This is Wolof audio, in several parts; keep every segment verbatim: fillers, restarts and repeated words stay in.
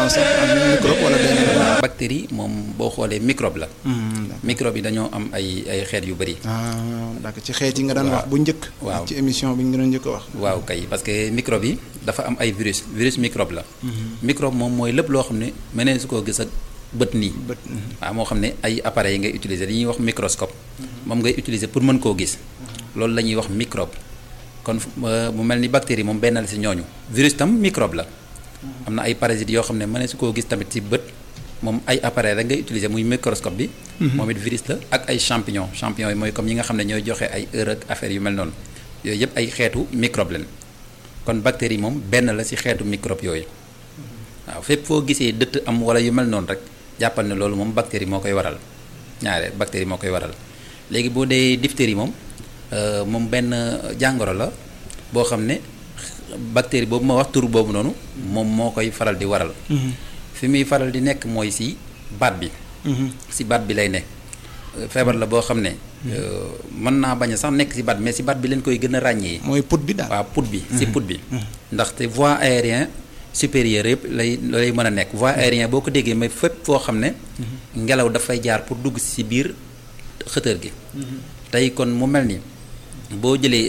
sax am microbe wala benn. bactérie moom boo xoolee microbe la. microbe yi dañoo am ay ay xeet yu bëri. ah d'accord ci xeet yi nga daan wax bu njëkk. waaw ci émission bi nga doon njëkk a wax. waaw kay parce que microbe yi dafa am ay virus virus microbe la. microbe moom mooy lépp loo xam ne mënee su koo gis ak bët nii. bët. waaw moo xam ne ay appareils yi ngay utiliser li ñuy wax microscope. moom ngay utiliser pour mën koo gis. loolu la ñuy wax microbe. kon mu mel ni bactérie moom benn la si ñooñu virus tam microbe la. am na ay parasites yoo xam ne mënee su koo gis tamit ci bët. moom ay appareil rek ngay utiliser muy microscope bi. moom it virus la ak ay champignon champignon yi mooy comme ñi nga xam ne ñooy joxe ay heure ak affaire yu mel noonu yooyu yëpp ay xeetu microbe lañ kon bactérie moom benn la ci xeetu microbe yooyu waaw fépp foo gisee dëtt am wala yu mel noonu rek jàppal ne loolu moom bactérie moo koy waral ñaare bactérie moo koy waral léegi boo dee diphtérie moom moom benn jàngoro la boo xam ne bactérie boobu ma wax tur boobu noonu moom moo koy faral di waral. fi muy faral di nekk mooy ci baat bi. ci baat bi lay ne feebar la boo xam ne. mën naa bañ a sax nekk ci baat bi mais ci baat bi leen koy gën a ràññee. mooy put bi daal waaw put bi ci put bi. ndaxte voie aérien supérieur yëpp lay lay mën a nekk voie aérien boo ko déggee mais fépp foo xam ne. ngelaw dafay jaar pour dugg ci biir xëtër gi. tey kon mu mel ni boo jëlee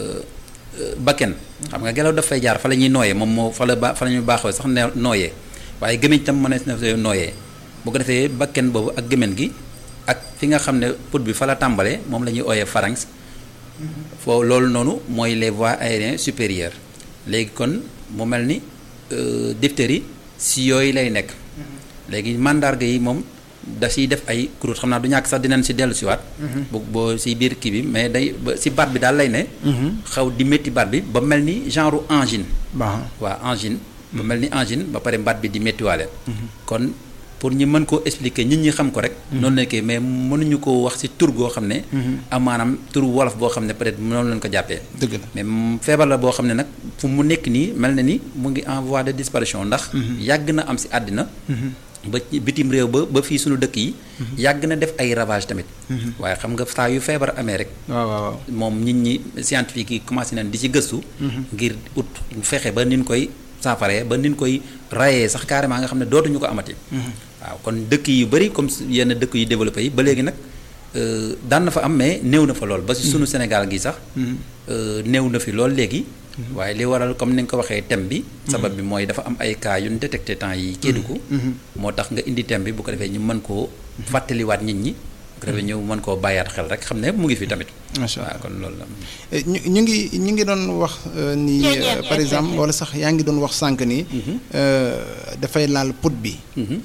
bakken xam nga ngelaw dafay jaar fa la ñuy nooyee moom moo fa la ba fa la ñuy baaxoo sax ne nooyee. waaye gémmiñ tam mënees na fa nooyee bu ko defee bakken boobu ak gémmiñ gi ak fi nga xam ne put bi fa la tàmbalee moom la ñuy ooyee pharynx foo loolu noonu mooy les voies aériennes supérieures léegi kon mu mel ni diphtérie si yooyu lay nekk léegi mandarga yi moom da siy def ay croûte xam naa du ñàkk sax dinañ si dellu siwaat bu boo si biir kii bi mais day ba si baat bi daal lay ne xaw di métti baat bi ba mel ni genre angine waaw angine ba mel ni angine ba pare mbaat bi di méttiwaale kon pour ñu mën koo expliquer nit ñi xam ko rek noonu la mais mënuñu ko wax ci tur goo xam ne am maanaam tur wolof boo xam ne peut-être noonu lañ ko jàppee dëgg la mais feebar la boo xam ne nag fu mu nekk nii mel na ni mu ngi en voie de disparition ndax yàgg na am ci àddina ba bitim réew ba ba fii suñu dëkk yi yàgg na def ay ravage tamit waaye xam nga saa yu feebar amee rek waaw waaw moom nit ñi scientifique yi commencé nañ di ci gëstu ngir ut fexe ba nin koy saafara ba nin koy rayee sax carrément nga xam ne dootuñu ko amati. waaw kon dëkk yu bari comme yenn dëkk yu développé yi ba léegi nag daan na fa am mais néew na fa lool ba ci sunu Sénégal gi sax. néew na fi lool léegi. waaye li waral comme ni nga ko waxee thème bi. sabab bi mooy dafa am ay cas yu ñu détecté temps yi Kédougou. moo tax nga indi thème bi bu ko defee ñu mën koo fàttaliwaat nit ñi. bu ko defee ñëw mën koo bàyyaat xel rek xam ne mu ngi fi tamit. macha allah kon loolu la. ñu ñu ngi ñu ngi doon wax ni par exemple wala sax yaa ngi doon wax sànq ni. dafay laal put bi.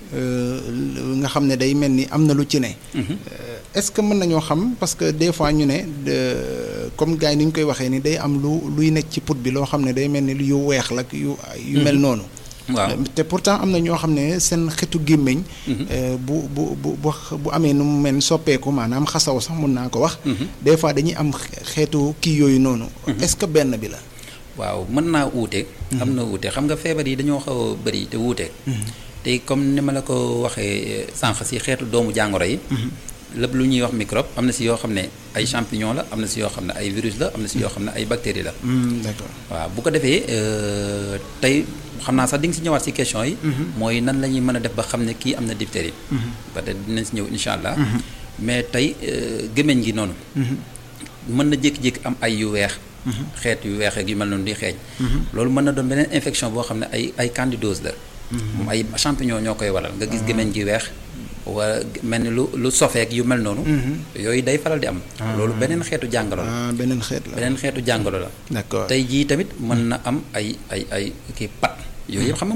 nga xam ne day mel ni am na lu ci ne. est-ce que mën nañoo xam parce que des fois ñu ne comme gars yi ni ñu koy waxee ni day am lu luy nekk ci put bi loo xam ne day mel ni yu weex la yu yu mel noonu. waaw te pourtant am na ñoo xam ne seen xetu gémmiñ bu bu bu bu amee nu mu mel soppeeku maanaam xasaw sax mun naa ko wax. des fois dañuy am xeetu kii yooyu noonu. est-ce que benn bi la. waaw mën naa wuute. am na wuute xam nga feebar yi dañoo xaw a bëri te wuute. te comme ni ma la ko waxee sànq si xeetu doomu jàngoro yi. lépp lu ñuy wax microbe am na si yoo xam ne ay champignon la am na si yoo xam ne ay virus la am na si yoo xam ne ay bactéries la. d'accord waaw bu ko defee tey xam naa sax di nga si ñëwaat si question yi. mooy nan la ñuy mën a def ba xam ne kii am na diphtérie. peut-être dinañ si ñëw incha allah. mais tey gémmiñ gi noonu. mën na jékki-jékki am ay yu weex. xeet yu weex ak yu mel noonu di xeeñ. loolu mën na doon beneen infection boo xam ne ay ay candidose la. moom ay champignon ñoo koy waral nga gis gémmiñ gi weex. wala mel ni lu lu sofeek yu mel noonu. yooyu day faral di am. loolu beneen xeetu jàngoro la. beneen xeet la beneen xeetu jàngoro la. d'accord tey jii tamit mën na am ay ay ay kii pat. yooyu yëpp xam nga